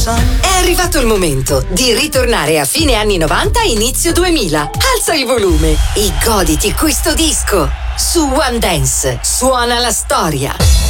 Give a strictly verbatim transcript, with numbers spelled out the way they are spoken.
È arrivato il momento di ritornare a fine anni novanta, inizio duemila. Alza il volume e goditi questo disco. Su One Dance suona la storia.